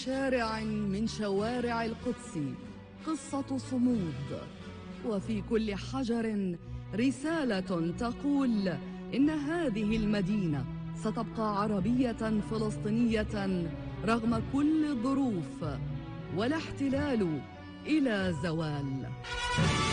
شارع من شوارع القدس قصة صمود، وفي كل حجر رسالة تقول إن هذه المدينة ستبقى عربية فلسطينية رغم كل الظروف، والاحتلال إلى زوال.